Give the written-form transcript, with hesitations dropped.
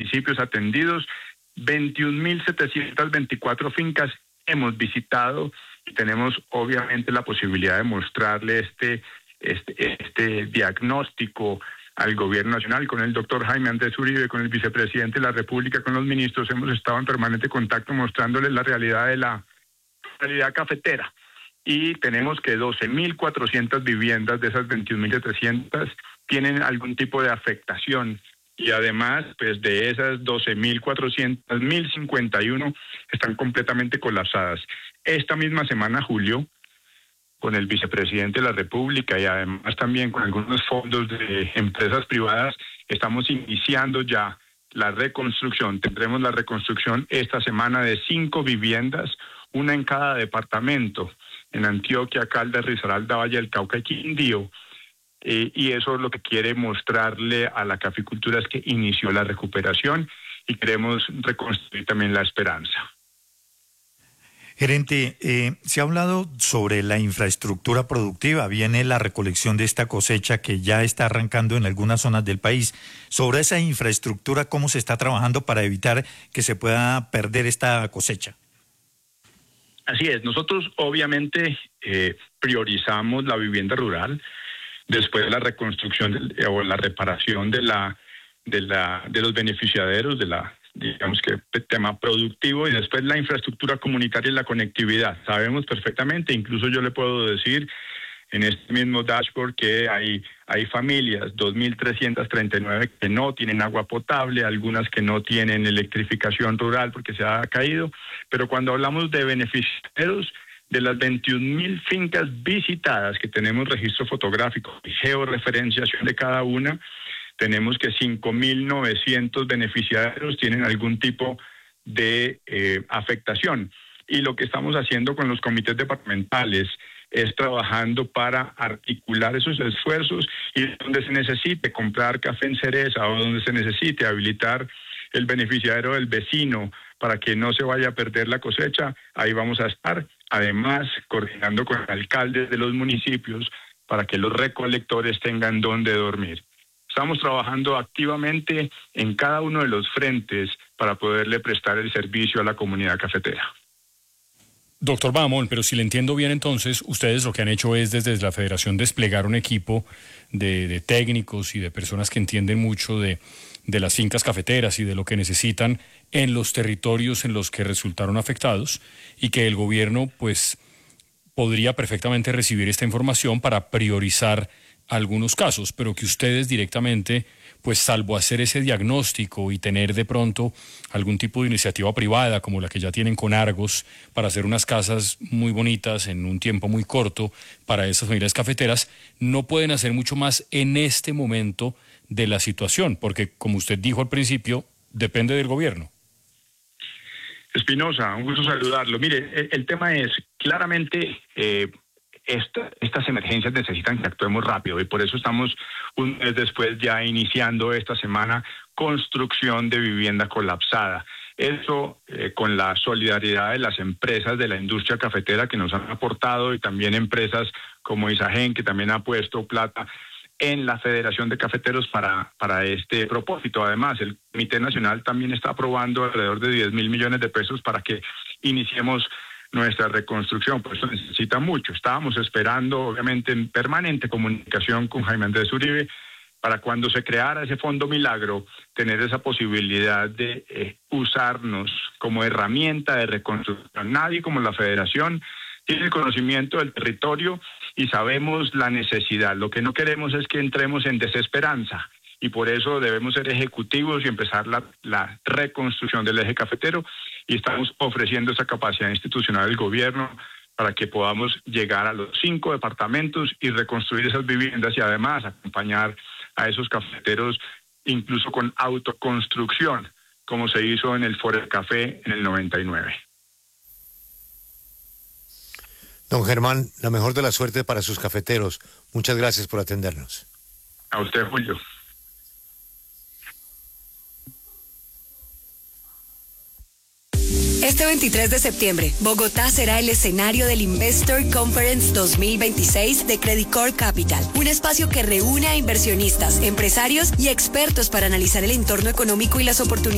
municipios atendidos, 21.724 fincas hemos visitado y tenemos obviamente la posibilidad de mostrarle este diagnóstico al gobierno nacional. Con el doctor Jaime Andrés Uribe, con el vicepresidente de la República, con los ministros, hemos estado en permanente contacto mostrándoles la realidad de la realidad cafetera. Y tenemos que 12.400 viviendas de esas 21.700 tienen algún tipo de afectación. Y además, pues de esas 12.400, 1.051 están completamente colapsadas. Esta misma semana, Julio, con el vicepresidente de la República y además también con algunos fondos de empresas privadas, estamos iniciando ya la reconstrucción. Tendremos la reconstrucción esta semana de 5 viviendas, una en cada departamento, en Antioquia, Caldas, Risaralda, Valle del Cauca y Quindío. Y eso es lo que quiere mostrarle a la caficultura, es que inició la recuperación y queremos reconstruir también la esperanza. Gerente, se ha hablado sobre la infraestructura productiva. Viene la recolección de esta cosecha que ya está arrancando en algunas zonas del país. Sobre esa infraestructura, ¿cómo se está trabajando para evitar que se pueda perder esta cosecha? Así es, nosotros obviamente priorizamos la vivienda rural, después la reconstrucción o la reparación de los beneficiaderos, digamos que tema productivo, y después la infraestructura comunitaria y la conectividad. Sabemos perfectamente, incluso yo le puedo decir en este mismo dashboard que hay familias, 2.339 que no tienen agua potable, algunas que no tienen electrificación rural porque se ha caído, pero cuando hablamos de beneficiarios, de las 21.000 fincas visitadas que tenemos registro fotográfico y georreferenciación de cada una, tenemos que 5.900 beneficiarios tienen algún tipo de afectación. Y lo que estamos haciendo con los comités departamentales es trabajando para articular esos esfuerzos y donde se necesite comprar café en cereza o donde se necesite habilitar el beneficiario del vecino para que no se vaya a perder la cosecha, ahí vamos a estar. Además, coordinando con alcaldes de los municipios para que los recolectores tengan dónde dormir. Estamos trabajando activamente en cada uno de los frentes para poderle prestar el servicio a la comunidad cafetera. Doctor Bahamón, pero si le entiendo bien, entonces, ustedes lo que han hecho es desde la Federación desplegar un equipo de técnicos y de personas que entienden mucho de las fincas cafeteras y de lo que necesitan en los territorios en los que resultaron afectados, y que el gobierno pues podría perfectamente recibir esta información para priorizar algunos casos, pero que ustedes directamente, pues salvo hacer ese diagnóstico y tener de pronto algún tipo de iniciativa privada como la que ya tienen con Argos para hacer unas casas muy bonitas en un tiempo muy corto para esas familias cafeteras, no pueden hacer mucho más en este momento de la situación, porque como usted dijo al principio, depende del gobierno. Espinosa, un gusto saludarlo. Mire, el tema es, claramente, estas emergencias necesitan que actuemos rápido y por eso estamos un mes después ya iniciando esta semana construcción de vivienda colapsada. Eso con la solidaridad de las empresas de la industria cafetera que nos han aportado y también empresas como Isagen que también ha puesto plata en la Federación de Cafeteros para este propósito. Además, el Comité Nacional también está aprobando alrededor de 10.000 millones de pesos para que iniciemos nuestra reconstrucción. Por eso necesita mucho. Estábamos esperando, obviamente, en permanente comunicación con Jaime Andrés Uribe para cuando se creara ese fondo milagro, tener esa posibilidad de usarnos como herramienta de reconstrucción. Nadie como la Federación tiene el conocimiento del territorio y sabemos la necesidad. Lo que no queremos es que entremos en desesperanza y por eso debemos ser ejecutivos y empezar la reconstrucción del eje cafetero y estamos ofreciendo esa capacidad institucional del gobierno para que podamos llegar a los 5 departamentos y reconstruir esas viviendas y además acompañar a esos cafeteros incluso con autoconstrucción, como se hizo en el Foro del Café en el 99. Don Germán, la mejor de la suerte para sus cafeteros. Muchas gracias por atendernos. A usted, Julio. Este 23 de septiembre, Bogotá será el escenario del Investor Conference 2026 de Credicorp Capital, un espacio que reúne a inversionistas, empresarios y expertos para analizar el entorno económico y las oportunidades